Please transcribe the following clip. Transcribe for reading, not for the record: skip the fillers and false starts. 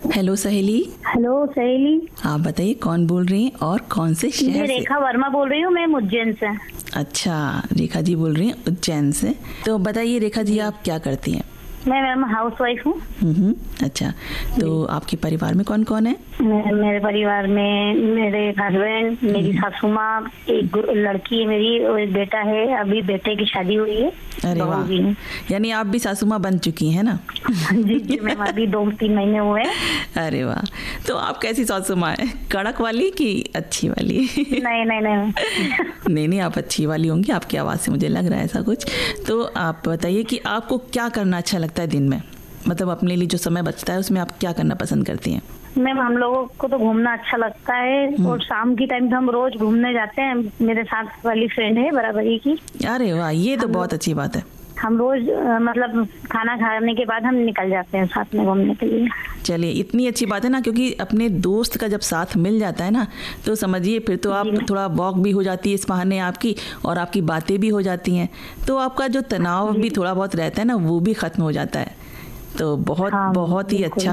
Hello सहेली। Hello सहेली। आप बताइए कौन बोल रही हैं और कौन से शहर से? रेखा वर्मा बोल रही हूँ, मैं उज्जैन से। अच्छा, रेखा जी बोल रही हैं उज्जैन से। तो बताइए रेखा जी, आप क्या करती हैं? मैं मैम हाउस वाइफ हूँ। अच्छा, तो आपके परिवार में कौन कौन है? मेरे परिवार में मेरे हस्बैंड, मेरी सासू माँ, एक लड़की है मेरी और एक बेटा है। अभी बेटे की शादी हुई है। अरे वाह, यानी आप भी सासू माँ बन चुकी हैं ना? जी मैम, अभी 2-3 महीने हुए हैं। अरे वाह, तो आप कैसी सासू माँ है? कड़क वाली कि अच्छी वाली? नहीं नहीं नहीं नहीं, आप अच्छी वाली होंगी, आपकी आवाज़ से मुझे लग रहा है ऐसा कुछ। तो आप बताइए कि आपको क्या करना अच्छा लगता है दिन में, मतलब अपने लिए जो समय बचता है उसमें आप क्या करना पसंद करती हैं? मैम हम लोगों को तो घूमना अच्छा लगता है और शाम की टाइम तो हम रोज घूमने जाते हैं। मेरे साथ वाली फ्रेंड है बराबरी की। अरे वाह, ये तो बहुत अच्छी बात है। हम रोज मतलब खाना खाने के बाद हम निकल जाते हैं साथ में घूमने के लिए। चलिए, इतनी अच्छी बात है ना, क्योंकि अपने दोस्त का जब साथ मिल जाता है ना, तो समझिए फिर तो आप थोड़ा वॉक भी हो जाती है इस बहाने आपकी, और आपकी बातें भी हो जाती हैं, तो आपका जो तनाव भी थोड़ा बहुत रहता है ना, वो भी खत्म हो जाता है। तो बहुत ही अच्छा